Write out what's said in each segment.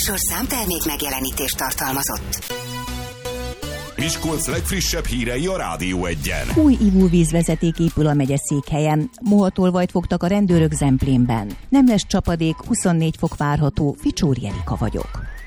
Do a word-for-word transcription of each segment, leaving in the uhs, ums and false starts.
műsorszám termék megjelenítést tartalmazott. Miskolc legfrissebb hírei a Rádió Egyen. Új ivóvízvezeték épül a megye székhelyen. Mohatolvajt fogtak a rendőrök Zemplénben. Nem lesz csapadék, huszonnégy fok várható. Ficsóri Erika vagyok.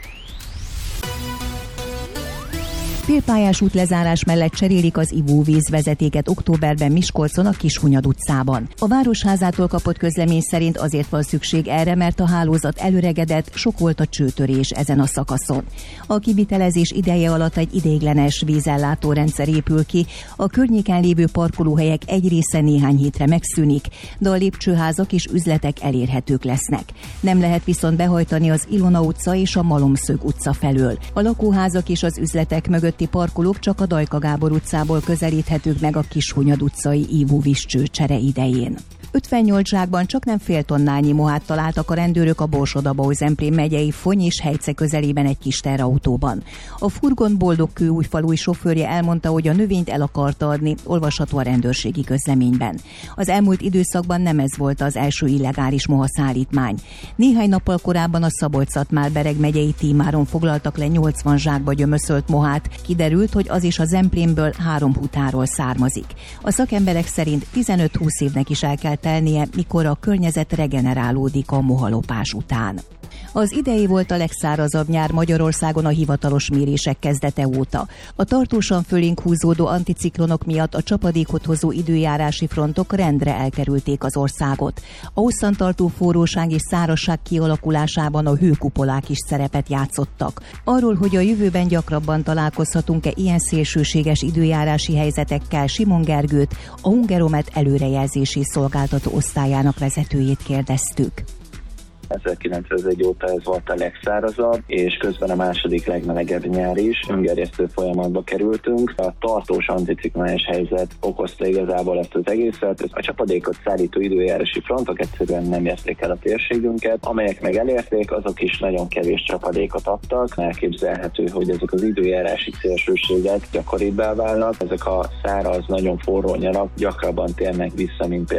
Félpályás útlezárás mellett cserélik az ivóvízvezetéket októberben Miskolcon a Kishunyad utcában. A Városházától kapott közlemény szerint azért van szükség erre, mert a hálózat előregedett, sok volt a csőtörés ezen a szakaszon. A kivitelezés ideje alatt egy ideiglenes vízellátórendszer épül ki, a környéken lévő parkolóhelyek egy része néhány hétre megszűnik, de a lépcsőházak és üzletek elérhetők lesznek. Nem lehet viszont behajtani az Ilona utca és a Malomszög utca felől. A lakóházak és az üzletek mögött parkolók csak a Dajka Gábor utcából közelíthetők meg a Kishunyad utcai ivóvízcső csere idején. ötvennyolc zsákban csak nem fél tonnányi mohát találtak a rendőrök a Borsod-Abaúj-Zemplén megyei Fony és Hegyce közelében egy kis teherautóban. A furgon Boldogkőújfalui sofőrje elmondta, hogy a növényt el akarta adni, olvasható a rendőrségi közleményben. Az elmúlt időszakban nem ez volt az első illegális mohaszállítmány. Néhány nappal korábban a Szabolcs-Szatmár-Bereg megyei Tímáron foglaltak le nyolcvan zsákba gyömöszölt mohát. Kiderült, hogy az is a Zemplénből három hutáról származik. A szakemberek szerint tizenöt-húsz évnek is el kell telnie, mikor a környezet regenerálódik a mohalopás után. Az idei volt a legszárazabb nyár Magyarországon a hivatalos mérések kezdete óta. A tartósan fölénk húzódó anticiklonok miatt a csapadékot hozó időjárási frontok rendre elkerülték az országot. A hosszantartó forróság és szárazság kialakulásában a hőkupolák is szerepet játszottak. Arról, hogy a jövőben gyakrabban találkozhatunk-e ilyen szélsőséges időjárási helyzetekkel, Simon Gergőt, a Hungeromet előrejelzési szolgáltató osztályának vezetőjét kérdeztük. ezerkilencszázegy óta ez volt a legszárazabb, és közben a második legmelegebb nyár is. Öngerjesztő folyamatba kerültünk. A tartós anticiklonális helyzet okozta igazából ezt az egészet. A csapadékot szállító időjárási frontok egyszerűen nem érték el a térségünket. Amelyek meg elérték, azok is nagyon kevés csapadékot adtak. Elképzelhető, hogy ezek az időjárási szélsőségek gyakoribbá válnak. Ezek a száraz, nagyon forró nyarak gyakrabban térnek vissza, mint